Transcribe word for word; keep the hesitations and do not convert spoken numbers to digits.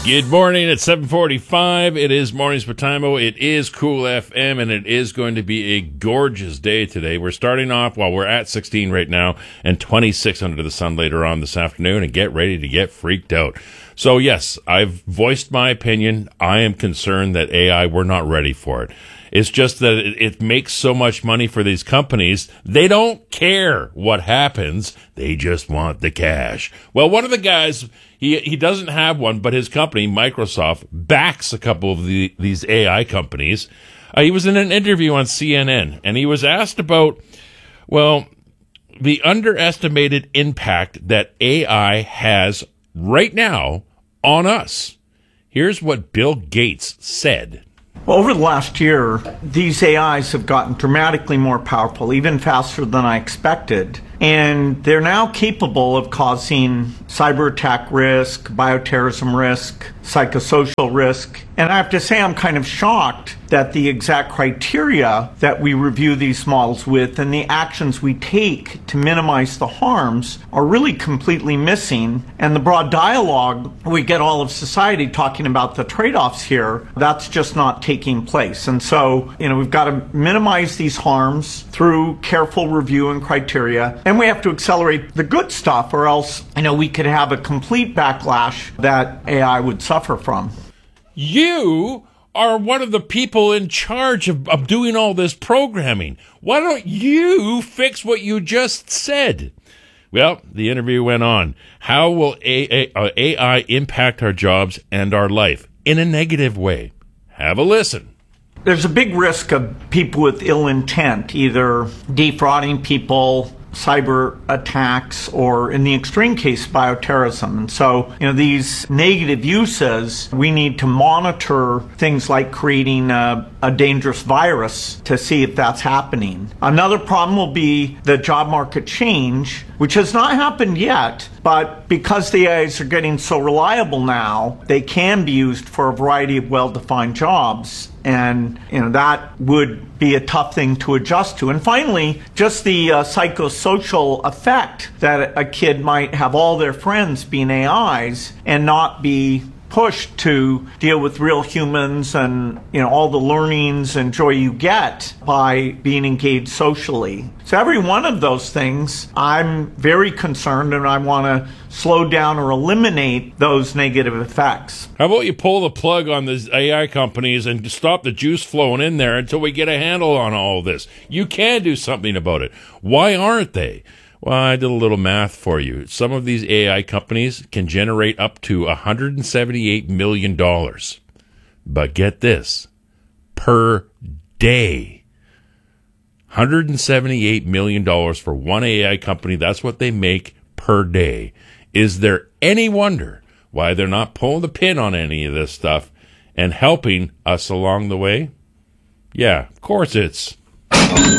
Good morning at seven forty-five. It is Mornings with Timo. It is Cool F M, and it is going to be a gorgeous day today. We're starting off, well, we're at sixteen right now, and twenty-six under the sun later on this afternoon, and get ready to get freaked out. So, yes, I've voiced my opinion. I am concerned that A I, we're not ready for it. It's just that it, it makes so much money for these companies. They don't care what happens. They just want the cash. Well, one of the guys, he he doesn't have one, but his company, Microsoft, backs a couple of the, these A I companies. Uh, he was in an interview on C N N, and he was asked about, well, the underestimated impact that A I has right now on us. Here's what Bill Gates said. Well, over the last year, these A Is have gotten dramatically more powerful, even faster than I expected. And they're now capable of causing cyber attack risk, bioterrorism risk, psychosocial risk. And I have to say I'm kind of shocked that the exact criteria that we review these models with and the actions we take to minimize the harms are really completely missing. And the broad dialogue, we get all of society talking about the trade-offs here, that's just not taking place. And so, you know, we've got to minimize these harms through careful review and criteria. And we have to accelerate the good stuff, or else, you know, we could have a complete backlash that A I would suffer from. You are one of the people in charge of, of doing all this programming. Why don't you fix what you just said? Well, the interview went on. How will A I, uh, A I impact our jobs and our life in a negative way? Have a listen. There's a big risk of people with ill intent, either defrauding people, cyber attacks, or in the extreme case, bioterrorism. And so, you know, these negative uses, we need to monitor things like creating a, a dangerous virus to see if that's happening. Another problem will be the job market change, which has not happened yet, but because the A Is are getting so reliable now, they can be used for a variety of well-defined jobs. And, you know, that would be a tough thing to adjust to. And finally, just the uh, psychosocial effect that a kid might have all their friends being A Is and not be pushed to deal with real humans and, you know, all the learnings and joy you get by being engaged socially. So every one of those things, I'm very concerned, and I want to slow down or eliminate those negative effects. How about you pull the plug on these A I companies and stop the juice flowing in there until we get a handle on all this? You can do something about it. Why aren't they? Well, I did a little math for you. Some of these A I companies can generate up to one hundred seventy-eight million dollars. But get this, per day. one hundred seventy-eight million dollars for one A I company. That's what they make per day. Is there any wonder why they're not pulling the pin on any of this stuff and helping us along the way? Yeah, of course it's